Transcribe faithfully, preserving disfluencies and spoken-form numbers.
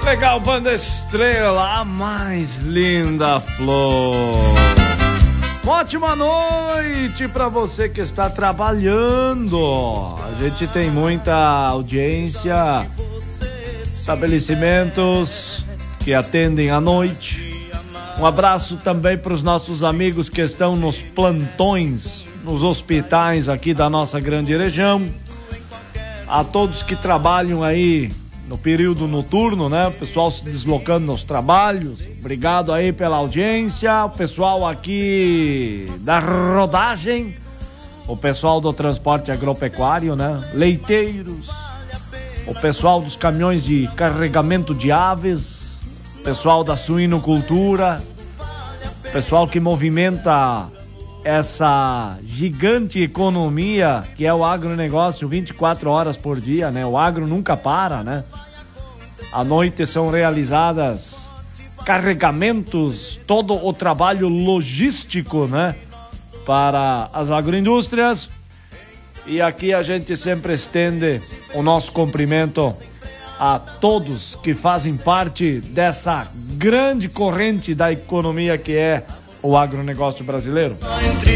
Legal, Banda Estrela, a mais linda flor. Uma ótima noite para você que está trabalhando. A gente tem muita audiência, estabelecimentos que atendem à noite. Um abraço também para os nossos amigos que estão nos plantões, nos hospitais aqui da nossa grande região. A todos que trabalham aí no período noturno, né? O pessoal se deslocando nos trabalhos. Obrigado aí pela audiência. O pessoal aqui da rodagem. O pessoal do transporte agropecuário, né? Leiteiros. O pessoal dos caminhões de carregamento de aves. O pessoal da suinocultura. O pessoal que movimenta essa gigante economia que é o agronegócio vinte e quatro horas por dia, né? O agro nunca para, né? À noite são realizadas carregamentos, todo o trabalho logístico, né? Para as agroindústrias. E aqui a gente sempre estende o nosso cumprimento a todos que fazem parte dessa grande corrente da economia que é o agronegócio brasileiro.